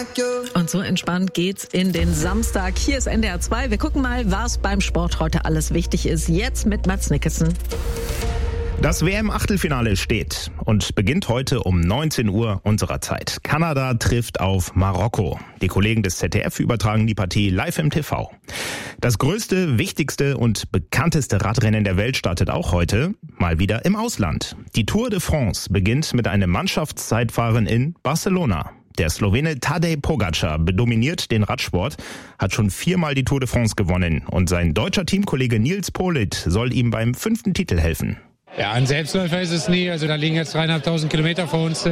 Und so entspannt geht's in den Samstag. Hier ist NDR 2. Wir gucken mal, was beim Sport heute alles wichtig ist. Jetzt mit Mads Nicholson. Das WM-Achtelfinale steht und beginnt heute um 19 Uhr unserer Zeit. Kanada trifft auf Marokko. Die Kollegen des ZDF übertragen die Partie live im TV. Das größte, wichtigste und bekannteste Radrennen der Welt startet auch heute, mal wieder im Ausland. Die Tour de France beginnt mit einem Mannschaftszeitfahren in Barcelona. Der Slowene Tadej Pogačar dominiert den Radsport, hat schon 4-mal die Tour de France gewonnen und sein deutscher Teamkollege Nils Politt soll ihm beim 5. Titel helfen. Ja, ein Selbstläufer ist es nie. Also da liegen jetzt 3.500 Kilometer vor uns,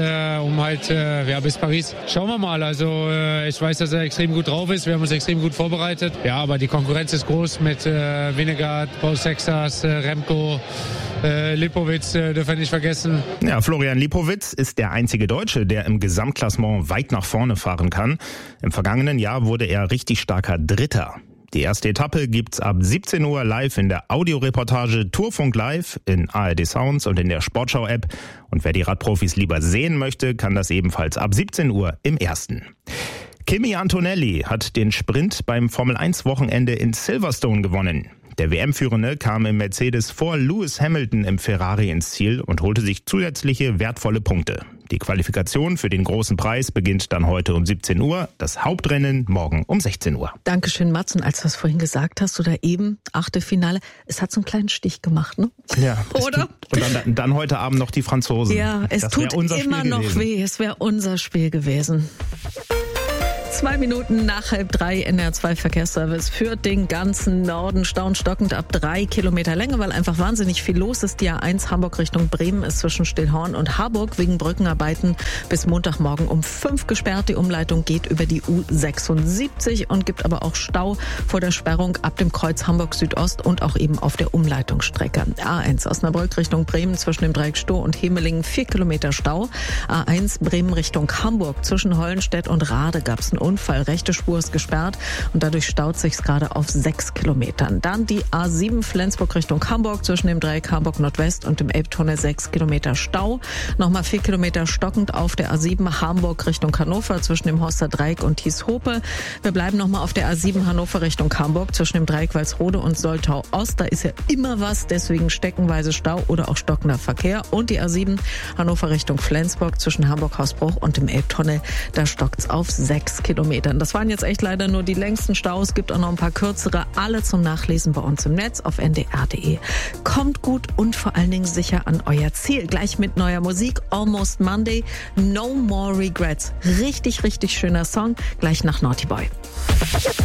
bis Paris. Schauen wir mal. Also ich weiß, dass er extrem gut drauf ist. Wir haben uns extrem gut vorbereitet. Ja, aber die Konkurrenz ist groß mit Vingegaard, Paul Sexas, Remco, Lipowitz, dürfen wir nicht vergessen. Ja, Florian Lipowitz ist der einzige Deutsche, der im Gesamtklassement weit nach vorne fahren kann. Im vergangenen Jahr wurde er richtig starker Dritter. Die erste Etappe gibt's ab 17 Uhr live in der Audioreportage Tourfunk Live in ARD Sounds und in der Sportschau-App. Und wer die Radprofis lieber sehen möchte, kann das ebenfalls ab 17 Uhr im Ersten. Kimi Antonelli hat den Sprint beim Formel-1-Wochenende in Silverstone gewonnen. Der WM-Führende kam im Mercedes vor Lewis Hamilton im Ferrari ins Ziel und holte sich zusätzliche wertvolle Punkte. Die Qualifikation für den großen Preis beginnt dann heute um 17 Uhr, das Hauptrennen morgen um 16 Uhr. Dankeschön, Mats. Und als du das vorhin gesagt hast, oder eben, Achtelfinale, es hat so einen kleinen Stich gemacht, ne? Ja. Oder? Und dann heute Abend noch die Franzosen. Ja, es tut immer noch weh. Es wäre unser Spiel gewesen. 2 Minuten nach 2:30 NDR 2 Verkehrsservice führt den ganzen Norden staunstockend ab 3 Kilometer Länge, weil einfach wahnsinnig viel los ist. Die A1 Hamburg Richtung Bremen ist zwischen Stillhorn und Harburg wegen Brückenarbeiten bis Montagmorgen um 5 gesperrt. Die Umleitung geht über die U76 und gibt aber auch Stau vor der Sperrung ab dem Kreuz Hamburg Südost und auch eben auf der Umleitungsstrecke. A1 Osnabrück Richtung Bremen zwischen dem Dreieck Stoh und Hemelingen 4 Kilometer Stau. A1 Bremen Richtung Hamburg zwischen Hollenstedt und Rade gab es einen Unfall. Rechte Spur ist gesperrt und dadurch staut sich's gerade auf 6 Kilometern. Dann die A7 Flensburg Richtung Hamburg zwischen dem Dreieck Hamburg Nordwest und dem Elbtunnel 6 Kilometer Stau. Nochmal 4 Kilometer stockend auf der A7 Hamburg Richtung Hannover zwischen dem Horster Dreieck und Thieshope. Wir bleiben nochmal auf der A7 Hannover Richtung Hamburg zwischen dem Dreieck Walsrode und Soltau Ost. Da ist ja immer was, deswegen steckenweise Stau oder auch stockender Verkehr. Und die A7 Hannover Richtung Flensburg zwischen Hamburg-Hausbruch und dem Elbtunnel, da stockt's auf 6 Kilometern. Das waren jetzt echt leider nur die längsten Staus. Es gibt auch noch ein paar kürzere. Alle zum Nachlesen bei uns im Netz auf ndr.de. Kommt gut und vor allen Dingen sicher an euer Ziel. Gleich mit neuer Musik. Almost Monday. No More Regrets. Richtig, richtig schöner Song. Gleich nach Naughty Boy.